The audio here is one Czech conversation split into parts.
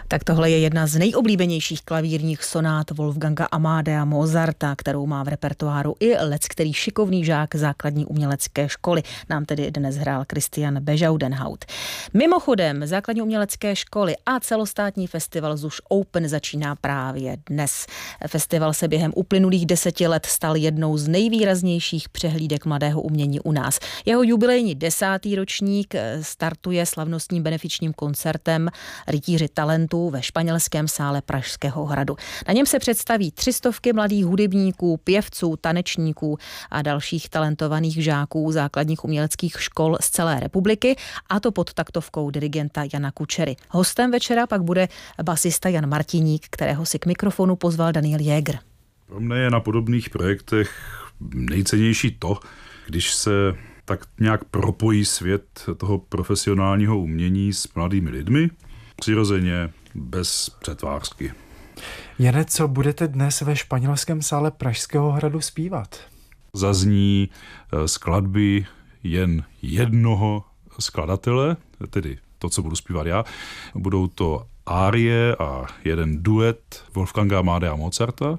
Tak tohle je jedna z nejoblíbenějších klavírních sonát Wolfganga Amadea Mozarta, kterou má v repertoáru i leckterý šikovný žák základní umělecké školy. Nám tedy dnes hrál Christian Bežaudenhout. Mimochodem, základní umělecké školy a celostátní festival ZUŠ Open začíná právě dnes. Festival se během uplynulých 10 let stal jednou z nejvýraznějších přehlídek mladého umění u nás. Jeho jubilejní 10. ročník startuje slavnostním benefičním koncertem Rytíři talentů ve španělském sále Pražského hradu. Na něm se představí 300 mladých hudebníků, pěvců, tanečníků a dalších talentovaných žáků základních uměleckých škol z celé republiky, a to pod taktovkou dirigenta Jana Kučery. Hostem večera pak bude basista Jan Martiník, kterého si k mikrofonu pozval Daniel Jäger. Pro mě je na podobných projektech nejcennější to, když se tak nějak propojí svět toho profesionálního umění s mladými lidmi, přirozeně bez přetvářky. Jane, co budete dnes ve španělském sále Pražského hradu zpívat? Zazní skladby jen jednoho skladatele, tedy to, co budu zpívat já. Budou to árie a jeden duet Wolfganga Amadea Mozarta,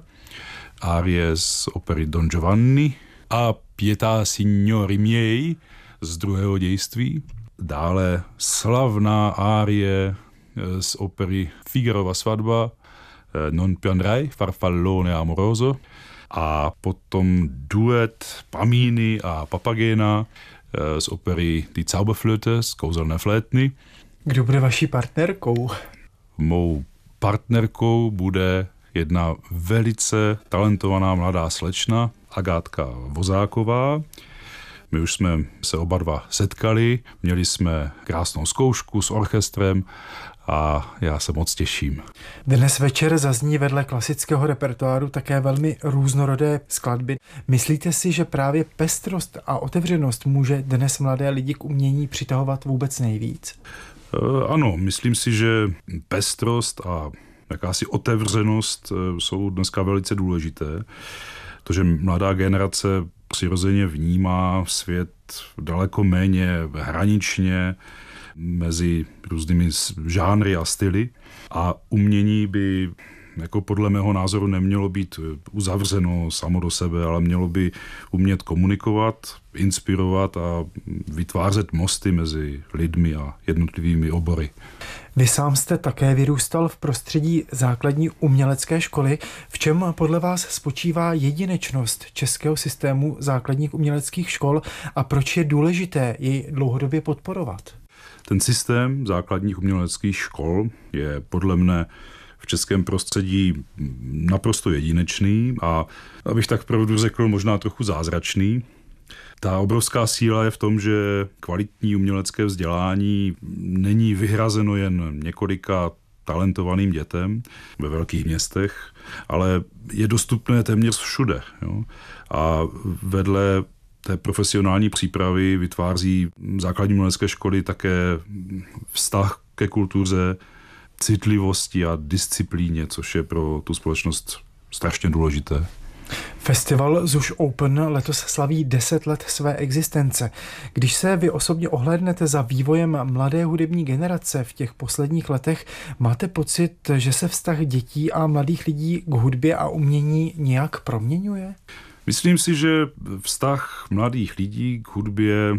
árie z opery Don Giovanni a Pietà signori miei z druhého dějství. Dále slavná árie z opery Figarova svatba Non più andrai, Farfallone amoroso, a potom duet Pamini a Papagena z opery Die Zauberflöte z kouzelné flétny. Kdo bude vaší partnerkou? Mou partnerkou bude jedna velice talentovaná mladá slečna, Agátka Vozáková. My už jsme se oba dva setkali, měli jsme krásnou zkoušku s orchestrem a já se moc těším. Dnes večer zazní vedle klasického repertoáru také velmi různorodé skladby. Myslíte si, že právě pestrost a otevřenost může dnes mladé lidi k umění přitahovat vůbec nejvíc? Ano, myslím si, že pestrost a jakási otevřenost jsou dneska velice důležité. To, že mladá generace přirozeně vnímá svět daleko méně hraničně mezi různými žánry a styly, a umění by jako podle mého názoru nemělo být uzavřeno samo do sebe, ale mělo by umět komunikovat, inspirovat a vytvářet mosty mezi lidmi a jednotlivými obory. Vy sám jste také vyrůstal v prostředí základní umělecké školy. V čem podle vás spočívá jedinečnost českého systému základních uměleckých škol a proč je důležité jej dlouhodobě podporovat? Ten systém základních uměleckých škol je podle mne v českém prostředí naprosto jedinečný a, abych tak pravdu řekl, možná trochu zázračný. Ta obrovská síla je v tom, že kvalitní umělecké vzdělání není vyhrazeno jen několika talentovaným dětem ve velkých městech, ale je dostupné téměř všude. Jo? A vedle té profesionální přípravy vytváří základní umělecké školy také vztah ke kultuře, citlivosti a disciplíně, což je pro tu společnost strašně důležité. Festival ZUŠ Open letos slaví 10 let své existence. Když se vy osobně ohlédnete za vývojem mladé hudební generace v těch posledních letech, máte pocit, že se vztah dětí a mladých lidí k hudbě a umění nějak proměňuje? Myslím si, že vztah mladých lidí k hudbě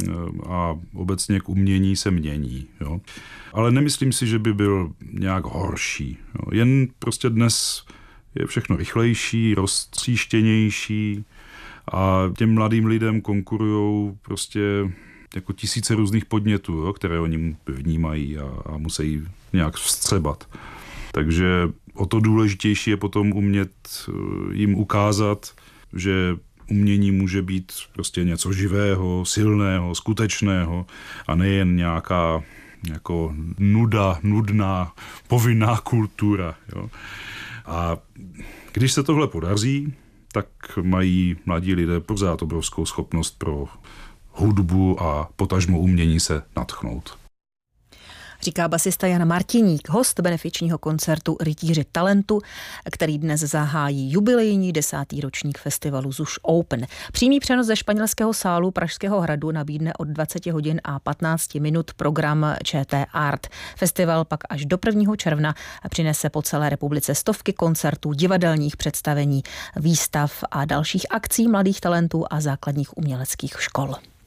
a obecně k umění se mění. Jo? Ale nemyslím si, že by byl nějak horší. Jo? Jen prostě dnes je všechno rychlejší, roztříštěnější a těm mladým lidem konkurujou prostě jako tisíce různých podnětů, jo, které oni vnímají a musí nějak vstřebat. Takže o to důležitější je potom umět jim ukázat, že umění může být prostě něco živého, silného, skutečného a nejen nějaká jako nudná, povinná kultura. Jo. A když se tohle podaří, tak mají mladí lidé pořád obrovskou schopnost pro hudbu a potažmo umění se nadchnout. Říká basista Jan Martiník, host benefičního koncertu Rytíři talentu, který dnes zahájí jubilejní 10. ročník festivalu ZUŠ Open. Přímý přenos ze španělského sálu Pražského hradu nabídne od 20 hodin a 15 minut program ČT Art. Festival pak až do 1. června přinese po celé republice stovky koncertů, divadelních představení, výstav a dalších akcí mladých talentů a základních uměleckých škol.